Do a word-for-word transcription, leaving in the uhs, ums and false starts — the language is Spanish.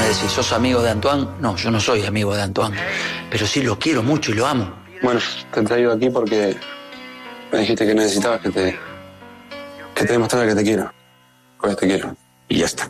decir, ¿sos amigo de Antoine? No, yo no soy amigo de Antoine, pero sí lo quiero mucho y lo amo. Bueno, te he traído aquí porque me dijiste que necesitabas que te, que te demostrara que te quiero. Pues te quiero. Y ya está.